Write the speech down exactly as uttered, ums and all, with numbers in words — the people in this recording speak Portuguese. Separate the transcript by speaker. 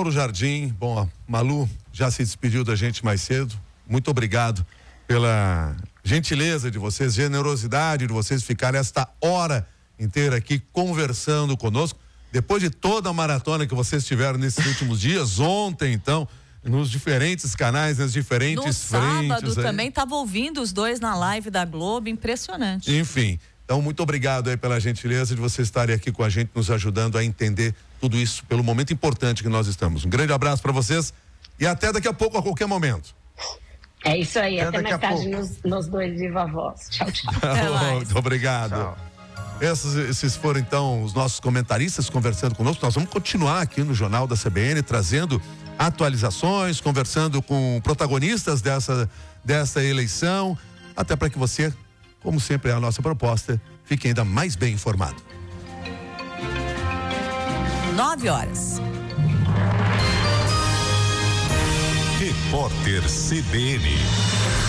Speaker 1: Mauro Jardim, bom, a Malu já se despediu da gente mais cedo. Muito obrigado pela gentileza de vocês, generosidade de vocês ficarem esta hora inteira aqui conversando conosco. Depois de toda a maratona que vocês tiveram nesses últimos dias, ontem então, nos diferentes canais, nas diferentes
Speaker 2: no
Speaker 1: frentes.
Speaker 2: No sábado
Speaker 1: aí.
Speaker 2: também estava ouvindo os dois na live da Globo, impressionante.
Speaker 1: Enfim, então muito obrigado aí pela gentileza de vocês estarem aqui com a gente, nos ajudando a entender tudo isso pelo momento importante que nós estamos. Um grande abraço para vocês e até daqui a pouco, a qualquer momento.
Speaker 3: É isso aí, até,
Speaker 1: até
Speaker 3: mais tarde nos, nos dois Viva Voz. Tchau, tchau.
Speaker 1: Muito obrigado. Tchau. Esses, esses foram então os nossos comentaristas conversando conosco. Nós vamos continuar aqui no Jornal da C B N, trazendo atualizações, conversando com protagonistas dessa, dessa eleição, até para que você, como sempre é a nossa proposta, fique ainda mais bem informado.
Speaker 2: Nove horas.
Speaker 4: Repórter C B N.